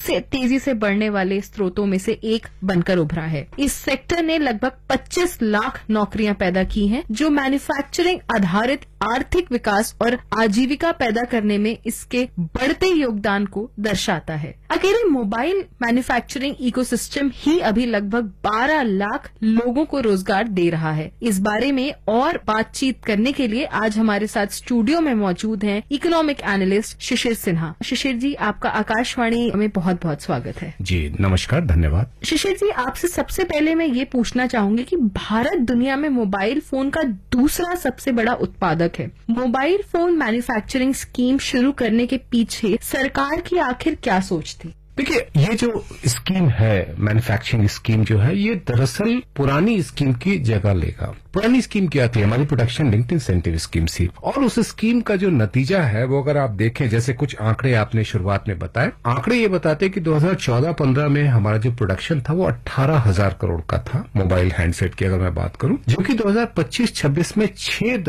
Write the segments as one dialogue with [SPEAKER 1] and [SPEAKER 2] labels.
[SPEAKER 1] सबसे तेजी से बढ़ने वाले स्रोतों में से एक बनकर उभरा है। इस सेक्टर ने लगभग 25 लाख नौकरियां पैदा की हैं, जो मैन्युफैक्चरिंग आधारित आर्थिक विकास और आजीविका पैदा करने में इसके बढ़ते योगदान को दर्शाता है। अकेले मोबाइल मैन्युफैक्चरिंग इकोसिस्टम ही अभी लगभग 12 लाख लोगों को रोजगार दे रहा है। इस बारे में और बातचीत करने के लिए आज हमारे साथ स्टूडियो में मौजूद हैं इकोनॉमिक एनालिस्ट शिशिर सिन्हा। शिशिर जी, आपका आकाशवाणी में बहुत बहुत स्वागत है।
[SPEAKER 2] जी नमस्कार, धन्यवाद।
[SPEAKER 1] शिशिर जी, आपसे सबसे पहले मैं ये पूछना चाहूंगी कि भारत दुनिया में मोबाइल फोन का दूसरा सबसे बड़ा उत्पादक है। मोबाइल फोन मैन्युफैक्चरिंग स्कीम शुरू करने के पीछे सरकार की आखिर क्या सोच थी?
[SPEAKER 2] देखिए, ये जो स्कीम है, मैन्युफैक्चरिंग स्कीम जो है, ये दरअसल पुरानी स्कीम की जगह लेगा। पुरानी स्कीम क्या थी? हमारी प्रोडक्शन लिंक्ड इंसेंटिव स्कीम थी। और उस स्कीम का जो नतीजा है वो अगर आप देखें, जैसे कुछ आंकड़े आपने शुरुआत में बताए, आंकड़े ये बताते हैं कि 2014-15 में हमारा जो प्रोडक्शन था वो 18,000 करोड़ का था मोबाइल हैंडसेट की अगर मैं बात करूं, जो कि 2025-26 में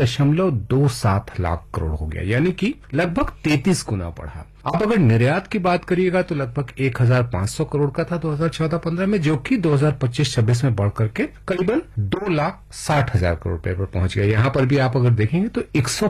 [SPEAKER 2] 6.27 लाख करोड़ हो गया, यानी कि लगभग 33 गुना बढ़ा। आप अगर निर्यात की बात करिएगा तो लगभग 1,500 करोड़ का था 2014-15 में, जो कि 2025-26 में बढ़ करके करीबन 2,60,000 करोड़ रुपए पर पहुंच गया। यहां पर भी आप अगर देखेंगे तो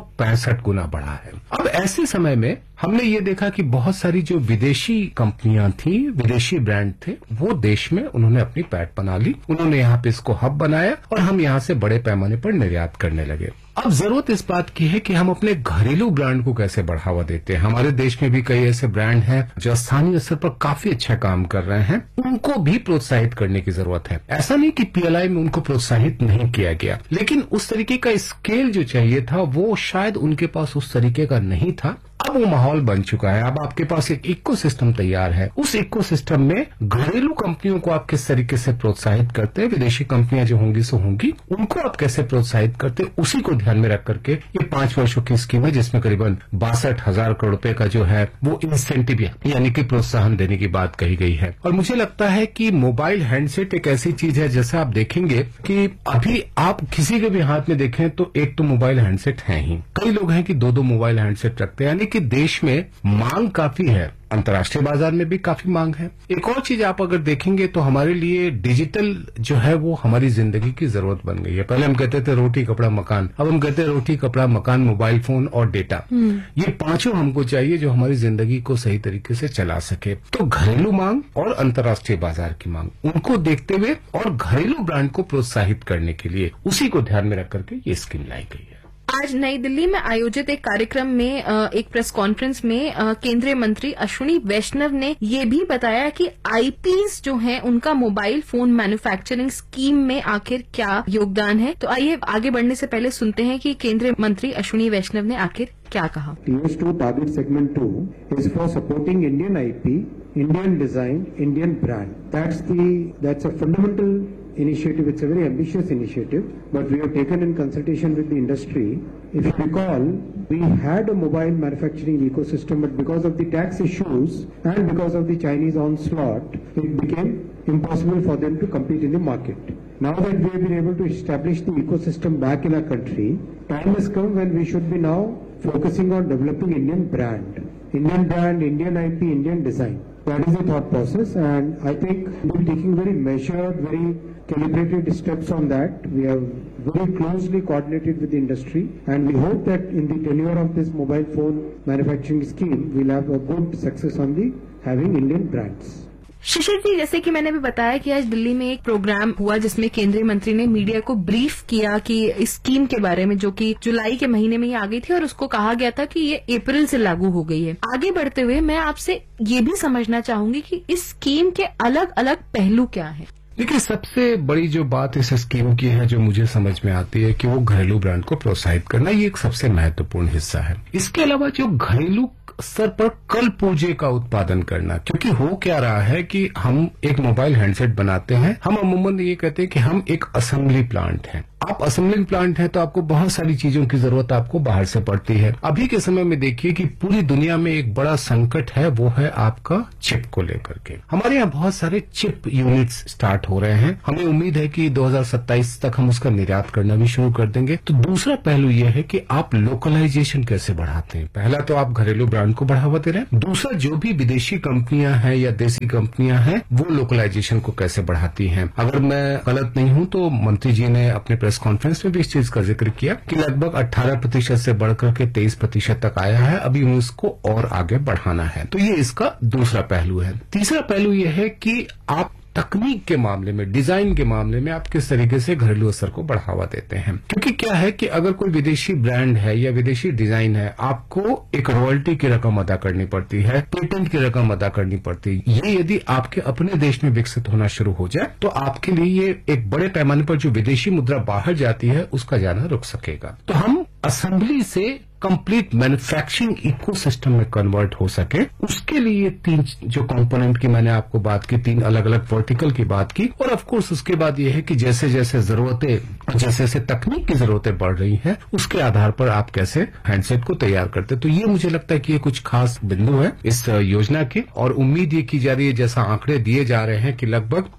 [SPEAKER 2] 165 गुना बढ़ा है। अब ऐसे समय में हमने ये देखा कि बहुत सारी जो विदेशी कंपनियां थी, विदेशी ब्रांड थे, वो देश में उन्होंने अपनी पैठ बना ली, उन्होंने यहाँ पे इसको हब बनाया और हम यहाँ से बड़े पैमाने पर निर्यात करने लगे। अब जरूरत इस बात की है कि हम अपने घरेलू ब्रांड को कैसे बढ़ावा देते हैं। हमारे देश में भी कई ऐसे ब्रांड हैं जो स्थानीय स्तर पर काफी अच्छा काम कर रहे हैं, उनको भी प्रोत्साहित करने की जरूरत है। ऐसा नहीं कि पीएलआई में उनको प्रोत्साहित नहीं किया गया, लेकिन उस तरीके का स्केल जो चाहिए था वो शायद उनके पास उस तरीके का नहीं था। अब वो माहौल बन चुका है, अब आपके पास एक इकोसिस्टम तैयार है। उस इकोसिस्टम में घरेलू कंपनियों को आप किस तरीके से प्रोत्साहित करते हैं, विदेशी कंपनियां जो होंगी सो होंगी, उनको आप कैसे प्रोत्साहित करते हैं, उसी को ध्यान में रख करके ये 5 वर्षों की स्कीम है, जिसमें करीबन 62,000 करोड़ रुपए का जो है वो इंसेंटिव यानी कि प्रोत्साहन देने की बात कही गई है। और मुझे लगता है कि मोबाइल हैंडसेट एक ऐसी चीज है, जैसे आप देखेंगे कि अभी आप किसी के भी हाथ में देखें तो एक तो मोबाइल हैंडसेट है ही, कई लोग हैं कि 2-2 मोबाइल हैंडसेट रखते हैं, यानी कि देश में मांग काफी है, अंतर्राष्ट्रीय बाजार में भी काफी मांग है। एक और चीज आप अगर देखेंगे तो हमारे लिए डिजिटल जो है वो हमारी जिंदगी की जरूरत बन गई है। पहले हम कहते थे रोटी कपड़ा मकान, अब हम कहते हैं रोटी कपड़ा मकान मोबाइल फोन और डेटा। ये पांचों हमको चाहिए जो हमारी जिंदगी को सही तरीके से चला सके। तो घरेलू मांग और अंतर्राष्ट्रीय बाजार की मांग, उनको देखते हुए और घरेलू ब्रांड को प्रोत्साहित करने के लिए उसी को ध्यान में रख करके ये स्कीम लाई गई है।
[SPEAKER 1] आज नई दिल्ली में आयोजित एक कार्यक्रम में एक प्रेस कॉन्फ्रेंस में केंद्रीय मंत्री अश्विनी वैष्णव ने ये भी बताया कि आईपीज जो हैं उनका मोबाइल फोन मैन्युफैक्चरिंग स्कीम में आखिर क्या योगदान है। तो आइए आगे बढ़ने से पहले सुनते हैं कि केंद्रीय मंत्री अश्विनी वैष्णव ने आखिर क्या कहा।
[SPEAKER 3] TS2 target segment 2 is for supporting Indian IP, Indian design, Indian brand. That's a fundamental initiative. It's a very ambitious initiative, but we have taken in consultation with the industry. If you recall, we had a mobile manufacturing ecosystem, but because of the tax issues and because of the Chinese onslaught, it became impossible for them to compete in the market. Now that we have been able to establish the ecosystem back in our country, time has come when we should be now focusing on developing Indian brand, Indian IP, Indian design. That is the thought process, and I think we're taking very measured, very calibrated steps on that. We have very closely coordinated with the industry, and we hope that in the tenure of this mobile phone manufacturing scheme, we'll have a good success on the having Indian brands.
[SPEAKER 1] शिशिर जी, जैसे कि मैंने भी बताया कि आज दिल्ली में एक programme हुआ जिसमें केंद्रीय मंत्री ने मीडिया को ब्रीफ किया कि इस स्कीम के बारे में, जो कि जुलाई के महीने में ही आ गई थी और उसको कहा गया था कि ये अप्रैल से लागू हो गई है। आगे बढ़ते हुए मैं आपसे ये भी समझना चाहूंगी कि इस स्कीम के अलग अलग पहलू क्या हैं।
[SPEAKER 2] देखिए, सबसे बड़ी जो बात इस स्कीम की है जो मुझे समझ में आती है कि वो घरेलू ब्रांड को प्रोत्साहित करना, ये एक सबसे महत्वपूर्ण हिस्सा है। इसके अलावा जो घरेलू स्तर पर कल पूर्जे का उत्पादन करना, क्योंकि हो क्या रहा है कि हम एक मोबाइल हैंडसेट बनाते हैं, हम अमूमन ये कहते हैं कि हम एक असेंबली प्लांट हैं। आप असेंबलिंग प्लांट है तो आपको बहुत सारी चीजों की जरूरत आपको बाहर से पड़ती है। अभी के समय में देखिए कि पूरी दुनिया में एक बड़ा संकट है, वो है आपका चिप को लेकर के। हमारे यहाँ बहुत सारे चिप यूनिट्स स्टार्ट हो रहे हैं, हमें उम्मीद है कि 2027 तक हम उसका निर्यात करना भी शुरू कर देंगे। तो दूसरा पहलू यह है कि आप लोकलाइजेशन कैसे बढ़ाते हैं। पहला तो आप घरेलू ब्रांड को बढ़ावा दे रहे हैं, दूसरा जो भी विदेशी कंपनियां हैं या देसी कंपनियां हैं वो लोकलाइजेशन को कैसे बढ़ाती हैं। अगर मैं गलत नहीं हूं तो मंत्री जी ने अपने प्रेस कॉन्फ्रेंस में भी इस चीज का जिक्र किया कि लगभग 18% से बढ़कर के 23% तक आया है, अभी इसको और आगे बढ़ाना है। तो ये इसका दूसरा पहलू है। तीसरा पहलू यह है कि आप तकनीक के मामले में, डिजाइन के मामले में आप किस तरीके से घरेलू असर को बढ़ावा देते हैं। क्योंकि क्या है कि अगर कोई विदेशी ब्रांड है या विदेशी डिजाइन है, आपको एक रॉयल्टी की रकम अदा करनी पड़ती है, पेटेंट की रकम अदा करनी पड़ती है। ये यदि आपके अपने देश में विकसित होना शुरू हो जाए तो आपके लिए ये एक बड़े पैमाने पर जो विदेशी मुद्रा बाहर जाती है उसका जाना रुक सकेगा। तो हम असेंबली से कंप्लीट मैन्युफैक्चरिंग इकोसिस्टम में कन्वर्ट हो सके, उसके लिए 3 जो कंपोनेंट की मैंने आपको बात की, 3 अलग अलग वर्टिकल की बात की। और ऑफ कोर्स उसके बाद यह है कि जैसे जैसे जरूरतें, जैसे जैसे तकनीक की जरूरतें बढ़ रही हैं, उसके आधार पर आप कैसे हैंडसेट को तैयार करते। तो ये मुझे लगता है कि ये कुछ खास बिंदु है इस योजना के। और उम्मीद ये की जा रही है, जैसा आंकड़े दिए जा रहे हैं, कि लगभग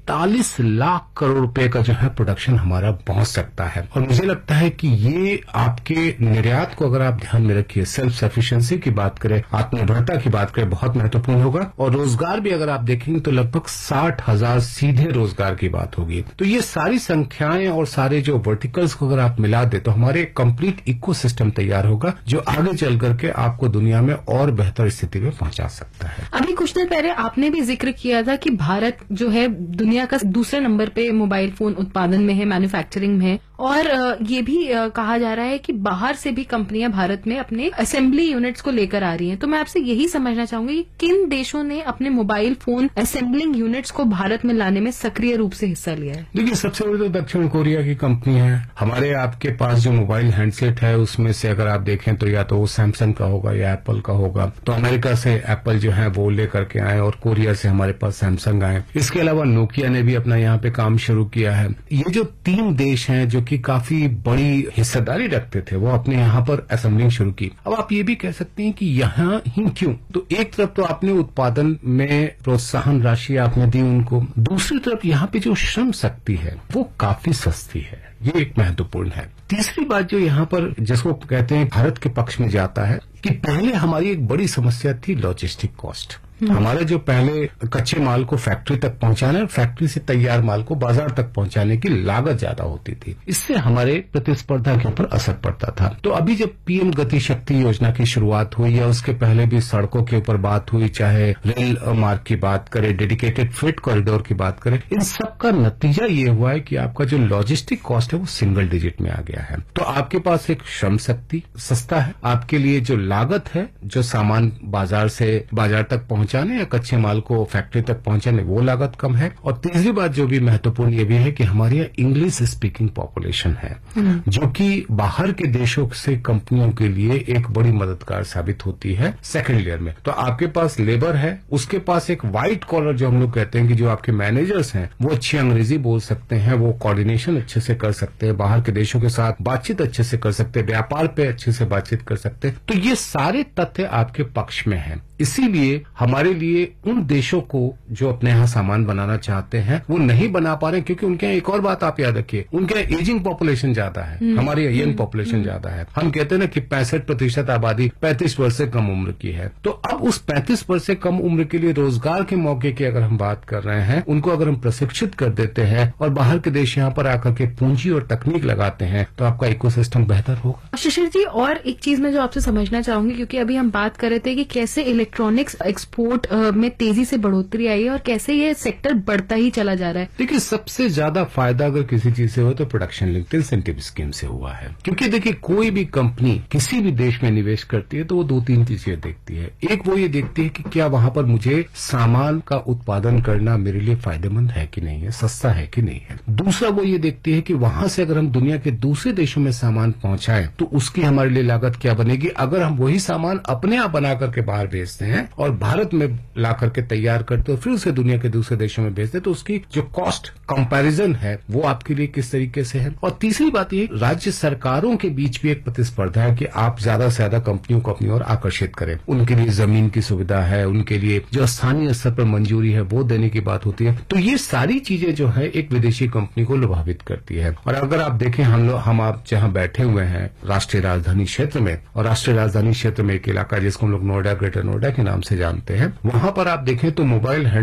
[SPEAKER 2] 39 लाख करोड़ रुपए का जो है प्रोडक्शन हमारा पहुंच सकता है। और मुझे लगता है कि ये आपके निर्यात को अगर आप ध्यान में रखिए, सेल्फ सफिशिएंसी की बात करें, आत्मनिर्भरता की बात करें, बहुत महत्वपूर्ण होगा। और रोजगार भी अगर आप देखेंगे तो लगभग 60,000 सीधे रोजगार की बात होगी। तो ये सारी संख्याएं और सारे जो वर्टिकल्स को अगर आप मिला दे तो हमारे कंप्लीट इकोसिस्टम तैयार होगा, जो आगे चल करके आपको दुनिया में और बेहतर स्थिति में पहुंचा सकता है।
[SPEAKER 1] अभी कुछ दिन पहले आपने भी जिक्र किया था कि भारत जो है दुनिया का दूसरे नंबर पे मोबाइल फोन उत्पादन में है, मैन्युफैक्चरिंग में है। और ये भी कहा जा रहा है कि बाहर से भी कंपनियां भारत में अपने असेंबली यूनिट्स को लेकर आ रही हैं। तो मैं आपसे यही समझना चाहूंगी कि किन देशों ने अपने मोबाइल फोन असेंबलिंग यूनिट्स को भारत में लाने में सक्रिय रूप से हिस्सा लिया है।
[SPEAKER 2] देखिए, सबसे बड़ी तो दक्षिण कोरिया की कंपनी है। हमारे आपके पास जो मोबाइल हैंडसेट है उसमें से अगर आप देखें तो या तो वो सैमसंग का होगा या एप्पल का होगा। तो अमेरिका से एप्पल जो है वो लेकर के आए और कोरिया से हमारे पास सैमसंग आए। इसके अलावा नोकिया ने भी अपना यहाँ पे काम शुरू किया है। ये जो 3 देश हैं जो कि काफी बड़ी हिस्सेदारी रखते थे, वो अपने यहाँ पर असेंबलिंग शुरू की। अब आप ये भी कह सकते हैं कि यहाँ ही क्यों? तो एक तरफ तो आपने उत्पादन में प्रोत्साहन राशि आपने दी उनको, दूसरी तरफ यहाँ पे जो श्रम शक्ति है वो काफी सस्ती है, ये एक महत्वपूर्ण है। तीसरी बात जो यहाँ पर जिसको कहते हैं भारत के पक्ष में जाता है कि पहले हमारी एक बड़ी समस्या थी लॉजिस्टिक कॉस्ट। हमारे जो पहले कच्चे माल को फैक्ट्री तक पहुंचाने और फैक्ट्री से तैयार माल को बाजार तक पहुंचाने की लागत ज्यादा होती थी, इससे हमारे प्रतिस्पर्धा के ऊपर असर पड़ता था। तो अभी जब पीएम गति शक्ति योजना की शुरुआत हुई या उसके पहले भी सड़कों के ऊपर बात हुई, चाहे रेल मार्ग की बात करें, डेडिकेटेड फ्रेट कॉरिडोर की बात करें, इन सब का नतीजा ये हुआ है कि आपका जो लॉजिस्टिक कॉस्ट है वो सिंगल डिजिट में आ गया है। तो आपके पास एक श्रम शक्ति सस्ता है, आपके लिए जो लागत है, जो सामान बाजार से बाजार तक पहुंचाने या कच्चे माल को फैक्ट्री तक पहुंचाने, वो लागत कम है। और तीसरी बात जो भी महत्वपूर्ण ये भी है कि हमारे यहाँ इंग्लिश स्पीकिंग पॉपुलेशन है, जो कि बाहर के देशों से कंपनियों के लिए एक बड़ी मददगार साबित होती है सेकेंड लेयर में। तो आपके पास लेबर है, उसके पास एक व्हाइट कॉलर जो हम लोग कहते हैं कि जो आपके मैनेजर्स हैं वो अच्छी अंग्रेजी बोल सकते हैं, वो कोऑर्डिनेशन अच्छे से कर सकते हैं, बाहर के देशों के साथ बातचीत अच्छे से कर सकते हैं, व्यापार पे अच्छे से बातचीत कर सकते हैं। तो ये सारे तथ्य आपके पक्ष में हैं। इसीलिए हमारे लिए उन देशों को जो अपने यहाँ सामान बनाना चाहते हैं वो नहीं बना पा रहे, क्योंकि उनके यहाँ एक और बात आप याद रखिए, उनके यहाँ एजिंग पॉपुलेशन ज्यादा है, हमारे यहाँ यंग पॉपुलेशन ज्यादा है। हम कहते हैं ना कि 65% आबादी 35 वर्ष से कम उम्र की है। तो अब उस 35 वर्ष से कम उम्र के लिए रोजगार के मौके की अगर हम बात कर रहे हैं, उनको अगर हम प्रशिक्षित कर देते हैं और बाहर के देश यहाँ पर आकर के पूंजी और तकनीक लगाते हैं तो आपका इकोसिस्टम बेहतर होगा।
[SPEAKER 1] शिशिर जी, और एक चीज मैं जो आपसे समझना चाहूंगी, क्योंकि अभी हम बात कर रहे थे कि कैसे इलेक्ट्रॉनिक्स एक्सपोर्ट में तेजी से बढ़ोतरी आई है और कैसे ये सेक्टर बढ़ता ही चला जा रहा है।
[SPEAKER 2] देखिए, सबसे ज्यादा फायदा अगर किसी चीज से हो तो प्रोडक्शन लिंक्ड इंसेंटिव स्कीम से हुआ है। क्योंकि देखिए, कोई भी कंपनी किसी भी देश में निवेश करती है तो वो 2-3 चीजें देखती है। एक वो ये देखती है कि क्या वहां पर मुझे सामान का उत्पादन करना मेरे लिए फायदेमंद है कि नहीं है, सस्ता है कि नहीं है। दूसरा वो ये देखती है कि वहां से अगर हम दुनिया के दूसरे देशों में सामान पहुंचाएं तो उसकी हमारे लिए लागत क्या बनेगी। अगर हम वही सामान अपने आप बना करके बाहर भेजते हैं और भारत में ला करके तैयार करते और फिर उसे दुनिया के दूसरे देशों में भेजते तो उसकी जो कॉस्ट कंपैरिजन है वो आपके लिए किस तरीके से है। और तीसरी बात ये, राज्य सरकारों के बीच भी एक प्रतिस्पर्धा है कि आप ज्यादा से ज्यादा कंपनियों को अपनी ओर आकर्षित करें। उनके लिए जमीन की सुविधा है, उनके लिए जो स्थानीय स्तर पर मंजूरी है वो देने की बात होती है। तो ये सारी चीजें जो है एक विदेशी कंपनी को प्रभावित करती है। और अगर आप देखें, हम आप जहां बैठे हुए हैं राष्ट्रीय राजधानी क्षेत्र में, और राष्ट्रीय राजधानी क्षेत्र में एक इलाका जिसको हम लोग नोएडा, ग्रेटर नोएडा के नाम से जानते हैं, वहां पर आप देखें तो मोबाइल